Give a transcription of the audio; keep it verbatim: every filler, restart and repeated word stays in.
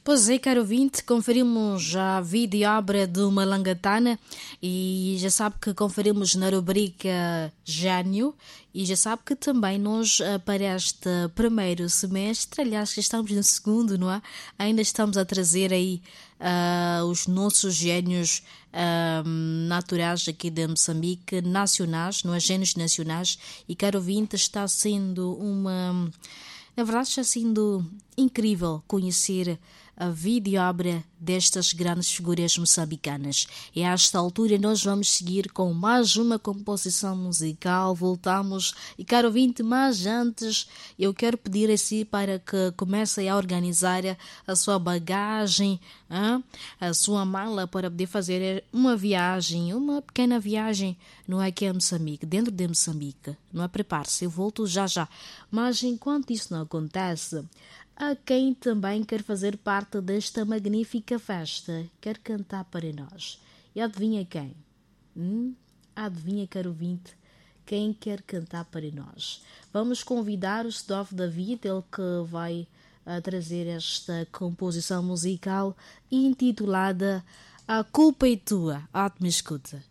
Pois é, caro ouvinte, conferimos a vídeo-obra do Malangatana e já sabe que conferimos na rubrica Gênio e já sabe que também nós, eh, para este primeiro semestre, aliás, que estamos no segundo, não é? Ainda estamos a trazer aí ah, os nossos gênios ah, naturais aqui de Moçambique, nacionais, não é? Gênios nacionais e, caro ouvinte, está sendo uma... Na verdade, está sendo incrível conhecer a vídeo-obra destas grandes figuras moçambicanas. E a esta altura nós vamos seguir com mais uma composição musical. Voltamos. E, caro ouvinte, mas antes eu quero pedir a si para que comece a organizar a sua bagagem, hein? A sua mala para poder fazer uma viagem, uma pequena viagem, não é, que é Moçambique, dentro de Moçambique. Não é? Prepare-se, eu volto já já. Mas enquanto isso não acontece, há quem também quer fazer parte desta magnífica festa, quer cantar para nós. E adivinha quem? Hum? Adivinha, caro ouvinte, quem quer cantar para nós? Vamos convidar o Stove David, ele que vai uh, trazer esta composição musical intitulada A Culpa é Tua. Ah, me escuta.